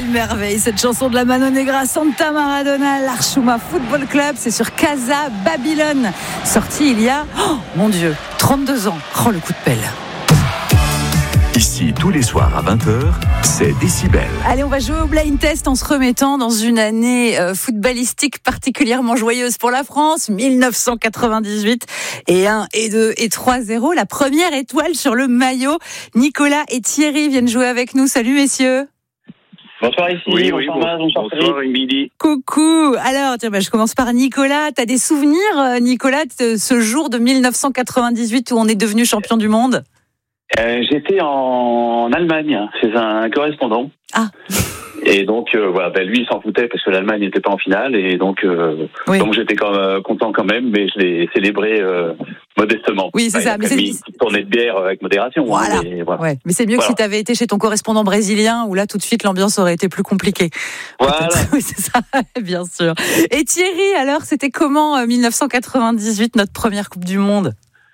Quelle merveille, cette chanson de la Mano Negra, Santa Maradona, l'Archuma Football Club, c'est sur Casa Babylone, sorti il y a, oh mon Dieu, 32 ans. Oh, le coup de pelle. Ici, tous les soirs à 20h, c'est Décibel. Allez, on va jouer au blind test en se remettant dans une année footballistique particulièrement joyeuse pour la France, 1998, et 1, et 2, et 3-0. La première étoile sur le maillot. Nicolas et Thierry viennent jouer avec nous. Salut messieurs. Bonsoir ici, bonsoir Émilie. Coucou. Alors, tiens, je commence par Nicolas. T'as des souvenirs, Nicolas, de ce jour de 1998 où on est devenu champion du monde ? J'étais en Allemagne, c'est un correspondant. Ah. Et donc lui il s'en foutait parce que l'Allemagne n'était pas en finale et donc j'étais content quand même, mais je l'ai célébré modestement. Oui, c'est ça. Mais c'est une petite tournée de bière avec modération. Voilà. Ouais. Mais c'est mieux que si tu avais été chez ton correspondant brésilien où là tout de suite l'ambiance aurait été plus compliquée. Voilà. Oui, c'est ça, bien sûr. Et Thierry, alors c'était comment 1998, notre première Coupe du Monde ?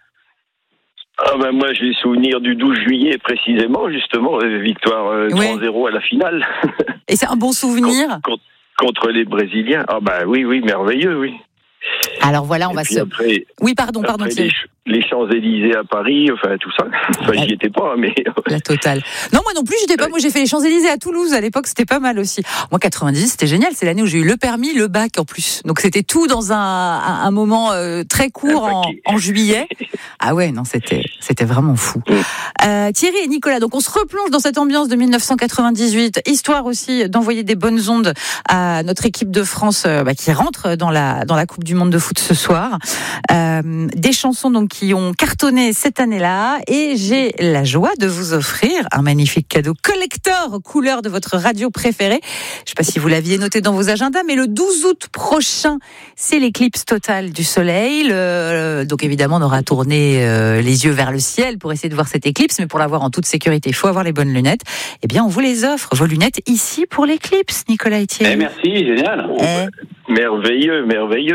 Moi j'ai souvenir du 12 juillet précisément, justement, victoire 3-0 à la finale. Et c'est un bon souvenir contre les Brésiliens. Oui, merveilleux, oui. Alors voilà, on va se... Après, oui, pardon Thierry. Les Champs-Élysées à Paris, tout ça. J'y étais pas, mais... La totale. Non, moi non plus, j'étais pas. Moi, j'ai fait les Champs-Élysées à Toulouse. À l'époque, c'était pas mal aussi. Moi, 90, c'était génial. C'est l'année où j'ai eu le permis, le bac en plus. Donc, c'était tout dans un moment très court en juillet. Ah ouais, non, c'était vraiment fou. Thierry et Nicolas, donc on se replonge dans cette ambiance de 1998. Histoire aussi d'envoyer des bonnes ondes à notre équipe de France qui rentre dans la Coupe du Monde de foot ce soir. Des chansons donc qui ont cartonné cette année-là, et j'ai la joie de vous offrir un magnifique cadeau collector couleur de votre radio préférée. Je ne sais pas si vous l'aviez noté dans vos agendas, mais le 12 août prochain, c'est l'éclipse totale du soleil. Donc évidemment, on aura tourné les yeux vers le ciel pour essayer de voir cette éclipse, mais pour la voir en toute sécurité, il faut avoir les bonnes lunettes. Eh bien, on vous les offre, vos lunettes, ici pour l'éclipse, Nicolas et Thierry. Merci, génial. Merveilleux.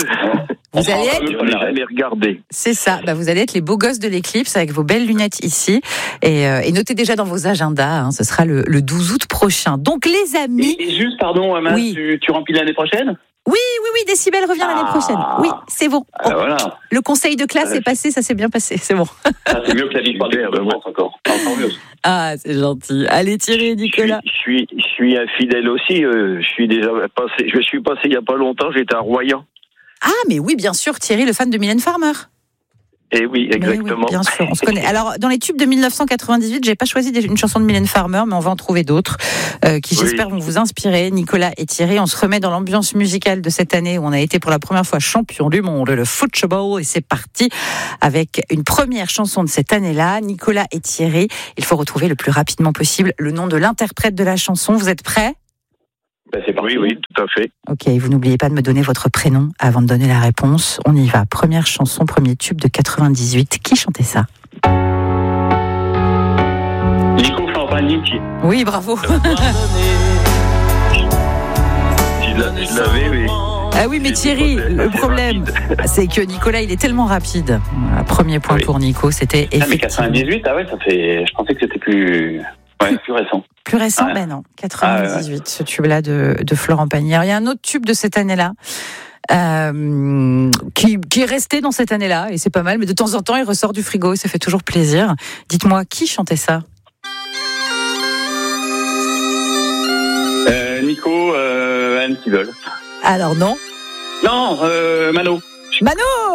Vous allez être... les regarder. C'est ça. Vous allez être les beaux gosses de l'éclipse avec vos belles lunettes ici. Et notez déjà dans vos agendas, ce sera le 12 août prochain. Donc les amis... Et juste, pardon, Amas, oui. tu remplis l'année prochaine ? Oui, Décibel revient l'année prochaine. Oui, c'est bon. Voilà. Le conseil de classe est passé, ça s'est bien passé, c'est bon. C'est mieux que la victoire de France encore. Ah, c'est gentil. Allez, Thierry et Nicolas. Je suis un fidèle aussi. Je suis passé il y a pas longtemps, j'étais à Royan. Ah, mais oui, bien sûr, Thierry, le fan de Mylène Farmer. Eh oui, exactement. Oui, bien sûr, on se connaît. Alors, dans les tubes de 1998, j'ai pas choisi une chanson de Mylène Farmer, mais on va en trouver d'autres qui, j'espère, vont vous inspirer. Nicolas et Thierry, on se remet dans l'ambiance musicale de cette année où on a été pour la première fois champion du monde, le football, et c'est parti avec une première chanson de cette année-là. Nicolas et Thierry, il faut retrouver le plus rapidement possible le nom de l'interprète de la chanson. Vous êtes prêts ? C'est parti. Oui, tout à fait. Ok, vous n'oubliez pas de me donner votre prénom avant de donner la réponse. On y va. Première chanson, premier tube de 98. Qui chantait ça ? Nico Champagne-Nitti. Oui, bravo. Je l'avais, oui. Ah oui, mais Thierry, le problème, c'est que Nicolas, il est tellement rapide. Voilà, premier point pour Nico, c'était effectivement... Mais 98, je pensais que c'était plus récent. Plus récent, non. 98, ce tube-là de Florent Pagny. Il y a un autre tube de cette année-là, qui est resté dans cette année-là, et c'est pas mal, mais de temps en temps, il ressort du frigo, et ça fait toujours plaisir. Dites-moi, qui chantait ça ? Nico, Anne Sivol. Alors non. Non, Mano. Mano !